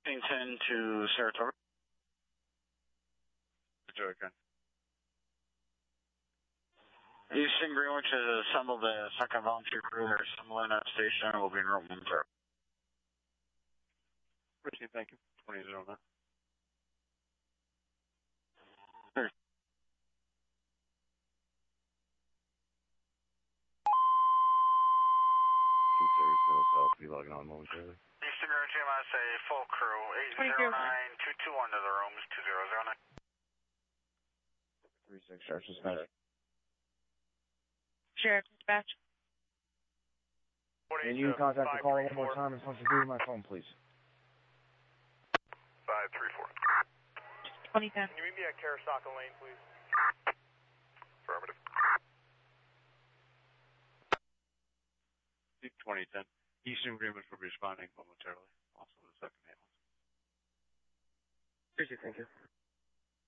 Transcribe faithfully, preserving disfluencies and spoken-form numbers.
Washington to Saratoga. Saratoga. Eastern Greenwich has assembled the second volunteer crew. They're assembling at station and will be in room one zero. Richie, thank you. twenty zero nine. Sure. South, be logging on momentarily. Eastern Greenwich, M S A, full crew, eight zero nine two two one to the rooms, two zero zero nine. three six, Sheriff Dispatch. Sheriff Dispatch. Can you contact the caller one more time and punch through my phone, please? five three four. twenty ten. Can you meet me at Karasaka Lane, please? Affirmative. twenty ten. Eastern Greenwich will be responding momentarily. Also the second ambulance. Thank you.